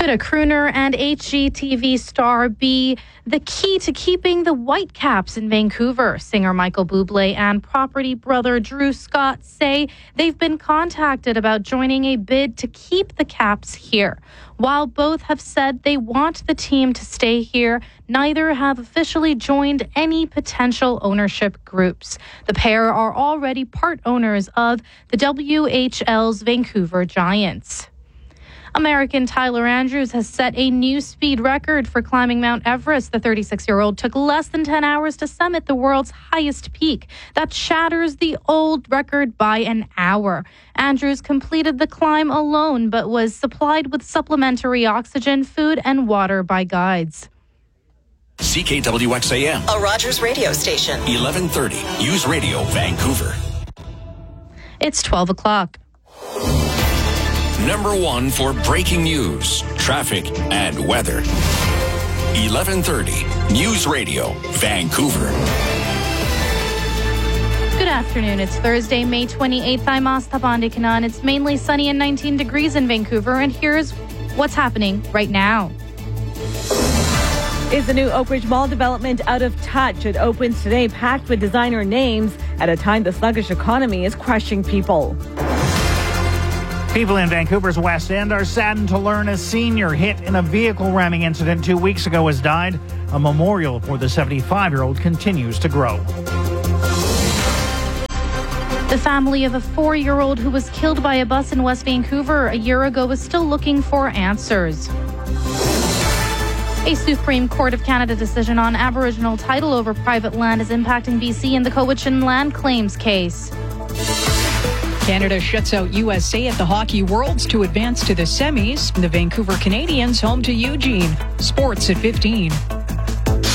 Could a crooner and HGTV star be the key to keeping the Whitecaps in Vancouver? Singer Michael Bublé and property brother Drew Scott say they've been contacted about joining a bid to keep the Caps here. While both have said they want the team to stay here, neither have officially joined any potential ownership groups. The pair are already part owners of the WHL's Vancouver Giants. American Tyler Andrews has set a new speed record for climbing Mount Everest. The 36-year-old took less than 10 hours to summit the world's highest peak. That shatters the old record by an hour. Andrews completed the climb alone, but was supplied with supplementary oxygen, food, and water by guides. CKWXAM, a Rogers radio station. 1130 News Radio, Vancouver. It's 12 o'clock. Number one for breaking news, traffic, and weather. 1130 News Radio, Vancouver. Good afternoon. It's Thursday, May 28th. I'm Asta Bandikanan. It's mainly sunny and 19 degrees in Vancouver, and here's what's happening right now. Is the new Oak Ridge Mall development out of touch? It opens today packed with designer names at a time the sluggish economy is crushing people. People in Vancouver's West End are saddened to learn a senior hit in a vehicle ramming incident 2 weeks ago has died. A memorial for the 75-year-old continues to grow. The family of a 4-year-old who was killed by a bus in West Vancouver a year ago is still looking for answers. A Supreme Court of Canada decision on Aboriginal title over private land is impacting BC in the Cowichan land claims case. Canada shuts out USA at the Hockey Worlds to advance to the semis. The Vancouver Canadians home to Eugene. Sports at 15.